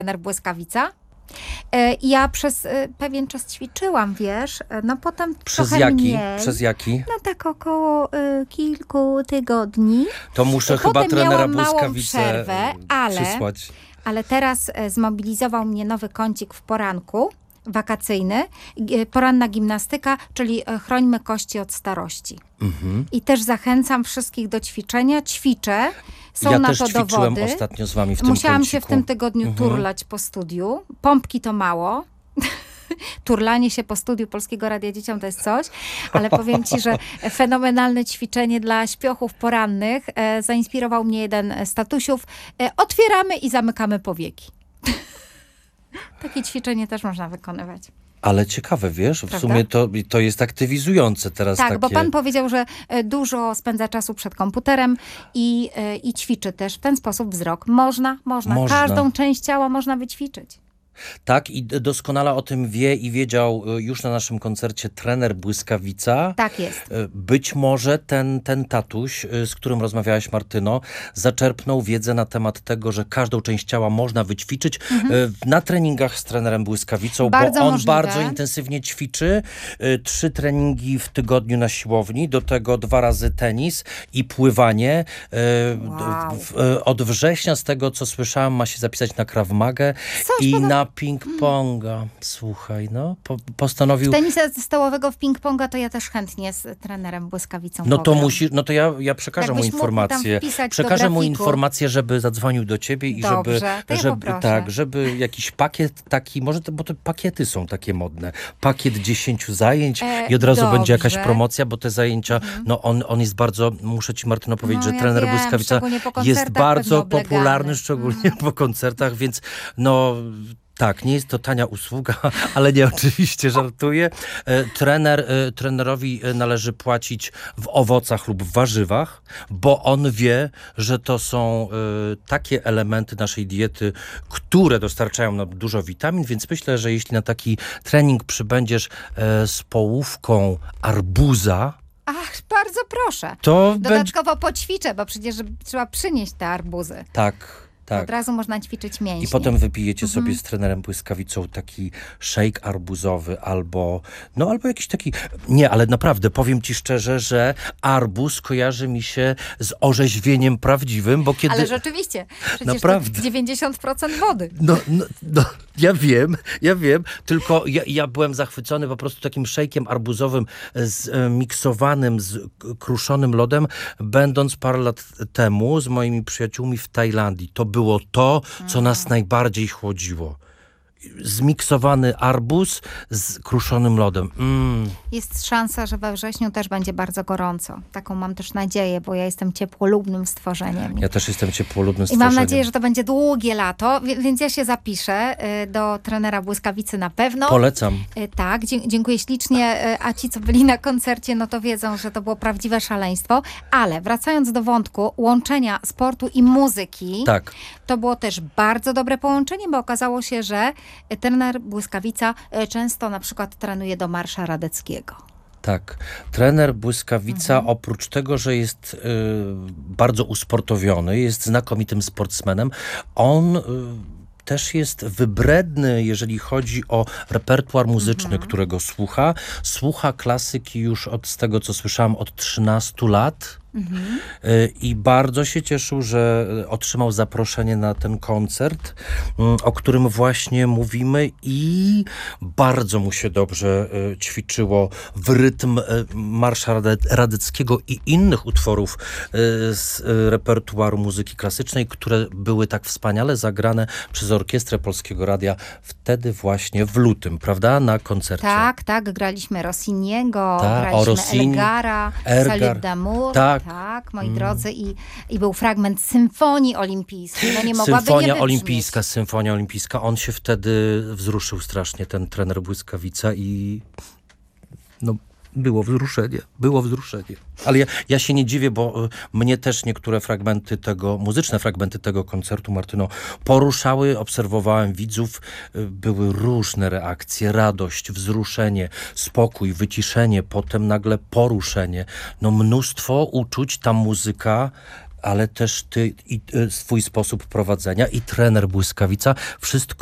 trener Błyskawica. Ja przez pewien czas ćwiczyłam, wiesz, no potem trochę mniej. Przez jaki? No tak około kilku tygodni. To muszę chyba trenera Błyskawicy przysłać. Ale teraz zmobilizował mnie nowy kącik w poranku, wakacyjny, poranna gimnastyka, czyli chrońmy kości od starości. I też zachęcam wszystkich do ćwiczenia. Ćwiczę. Są na to dowody. Ja też ćwiczyłem ostatnio z wami w tym Musiałam kąciku. się w tym tygodniu turlać po studiu. Pompki to mało. Turlanie się po studiu Polskiego Radia Dzieciom to jest coś, ale powiem ci, że fenomenalne ćwiczenie dla śpiochów porannych zainspirował mnie jeden z tatusiów. Otwieramy i zamykamy powieki. Takie ćwiczenie też można wykonywać. Ale ciekawe, wiesz, Prawda? w sumie to jest aktywizujące teraz. Tak, takie... bo pan powiedział, że dużo spędza czasu przed komputerem i ćwiczy też w ten sposób wzrok. Można. Każdą część ciała można wyćwiczyć. Tak, i doskonale o tym wie i wiedział już na naszym koncercie trener Błyskawica. Tak jest. Być może ten tatuś, z którym rozmawiałaś, Martyno, zaczerpnął wiedzę na temat tego, że każdą część ciała można wyćwiczyć na treningach z trenerem Błyskawicą, bardzo bo on możliwe. bardzo intensywnie ćwiczy. 3 treningi w tygodniu na siłowni, do tego 2 razy tenis i pływanie. Od września, z tego co słyszałam, ma się zapisać na Krav Magę i na ping-ponga. Słuchaj, no, postanowił... Tenisa stołowego w ping-ponga to ja też chętnie z trenerem Błyskawicą No to musisz, no to ja przekażę mu informację. Przekażę mu informację, żeby zadzwonił do ciebie i żeby jakiś pakiet taki, może bo te pakiety są takie modne. Pakiet 10 zajęć i od razu będzie jakaś promocja, bo te zajęcia, no on jest bardzo, muszę ci, Martyno, powiedzieć, że trener Błyskawica jest bardzo popularny, szczególnie po koncertach, więc no... Tak, nie jest to tania usługa, ale nie, oczywiście żartuję. Trenerowi należy płacić w owocach lub w warzywach, bo on wie, że to są takie elementy naszej diety, które dostarczają nam dużo witamin, więc myślę, że jeśli na taki trening przybędziesz z połówką arbuza, ach, bardzo proszę. To dodatkowo poćwiczę, bo przecież trzeba przynieść te arbuzy. Tak. Od razu można ćwiczyć mięśnie. I potem wypijecie sobie z trenerem Błyskawicą taki shake arbuzowy albo jakiś taki... Nie, ale naprawdę, powiem ci szczerze, że arbuz kojarzy mi się z orzeźwieniem prawdziwym, bo kiedy... Ale rzeczywiście, przecież naprawdę. To 90% wody. No, ja wiem, tylko ja byłem zachwycony po prostu takim shake'iem arbuzowym miksowanym z kruszonym lodem, będąc parę lat temu z moimi przyjaciółmi w Tajlandii. To było to, co nas najbardziej chłodziło. Zmiksowany arbuz z kruszonym lodem. Jest szansa, że we wrześniu też będzie bardzo gorąco. Taką mam też nadzieję, bo ja jestem ciepłolubnym stworzeniem. Ja też jestem ciepłolubnym I stworzeniem. mam nadzieję, że to będzie długie lato, więc ja się zapiszę do trenera Błyskawicy na pewno. Polecam. Tak, dziękuję ślicznie. A ci, co byli na koncercie, no to wiedzą, że to było prawdziwe szaleństwo. Ale wracając do wątku łączenia sportu i muzyki, tak. To było też bardzo dobre połączenie, bo okazało się, że trener Błyskawica często na przykład trenuje do Marsza Radeckiego. Tak. Trener Błyskawica oprócz tego, że jest bardzo usportowiony, jest znakomitym sportsmenem, on też jest wybredny, jeżeli chodzi o repertuar muzyczny, którego słucha. Słucha klasyki już z tego, co słyszałam, od 13 lat. I bardzo się cieszył, że otrzymał zaproszenie na ten koncert, o którym właśnie mówimy, i bardzo mu się dobrze ćwiczyło w rytm Marsza Radeckiego i innych utworów z repertuaru muzyki klasycznej, które były tak wspaniale zagrane przez Orkiestrę Polskiego Radia wtedy właśnie w lutym, prawda? Na koncercie. Tak, graliśmy Rossiniego, graliśmy Elgara, Salut d'Amour. Tak, moi drodzy, i był fragment Symfonii Olimpijskiej. No nie mogłaby Symfonia Olimpijska. On się wtedy wzruszył strasznie, ten trener Błyskawica, i no było wzruszenie. Ale ja się nie dziwię, bo mnie też niektóre muzyczne fragmenty tego koncertu, Martyno, poruszały. Obserwowałem widzów, były różne reakcje, radość, wzruszenie, spokój, wyciszenie, potem nagle poruszenie. No mnóstwo uczuć ta muzyka ale też ty i swój sposób prowadzenia i trener Błyskawica. Wszystko